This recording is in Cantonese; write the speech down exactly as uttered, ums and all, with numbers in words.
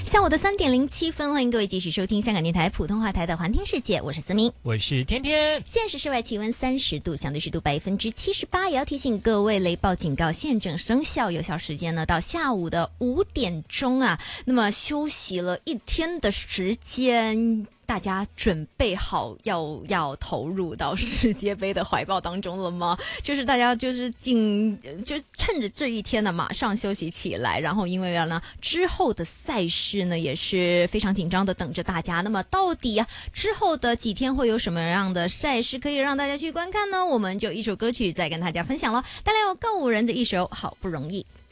下午的三点零七分，欢迎各位继续收听香港电台普通话台的《环听世界》，我是思明， 我是天天。 现时室外气温三十度，相对湿度百分之七十八。也要提醒各位，雷暴警告现正生效，有效时间呢到下午的五点钟啊。那么休息了一天的时间，大家准备好要要投入到世界杯的怀抱当中了吗？就是大家就是进，就趁着这一天呢，马上休息起来。然后因为呢之后的赛事呢也是非常紧张的等着大家。那么到底啊之后的几天会有什么样的赛事可以让大家去观看呢？我们就一首歌曲再跟大家分享了，带来有告五人的一首《好不容易》。